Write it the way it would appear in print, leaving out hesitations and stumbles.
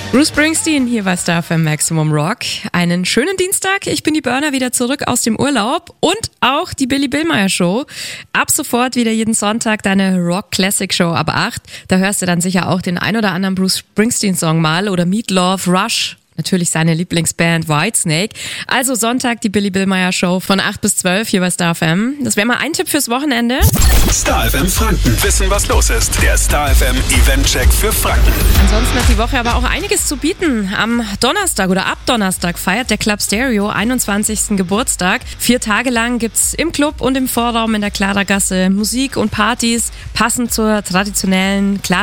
Bruce Springsteen hier bei Star FM Maximum Rock. Einen schönen Dienstag. Ich bin die Burner, wieder zurück aus dem Urlaub und auch die Billy Billmeyer Show. Ab sofort wieder jeden Sonntag deine Rock Classic Show ab 8. Da hörst du dann sicher auch den ein oder anderen Bruce Springsteen Song mal oder Meat Love, Rush. Natürlich seine Lieblingsband Whitesnake. Also Sonntag die Billy Billmeyer Show von 8 bis 12 hier bei Star FM. Das wäre mal ein Tipp fürs Wochenende. Star FM Franken. Wissen, was los ist. Der Star FM Eventcheck für Franken. Ansonsten hat die Woche aber auch einiges zu bieten. Am Donnerstag oder ab Donnerstag feiert der Club Stereo 21. Geburtstag. 4 Tage lang gibt's im Club und im Vorraum in der Klarergasse Musik und Partys, passend zur traditionellen